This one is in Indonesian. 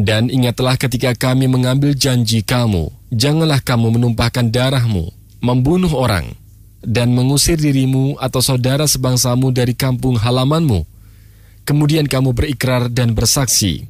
Dan ingatlah ketika kami mengambil janji kamu, janganlah kamu menumpahkan darahmu, membunuh orang, dan mengusir dirimu atau saudara sebangsamu dari kampung halamanmu. Kemudian kamu berikrar dan bersaksi.